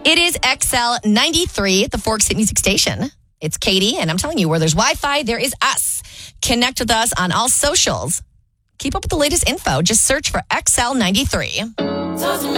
It is XL 93 at the Forks Hit Music Station. It's Katie, and I'm telling you, where there's Wi-Fi, there is us. Connect with us on all socials. Keep up with the latest info. Just search for XL 93.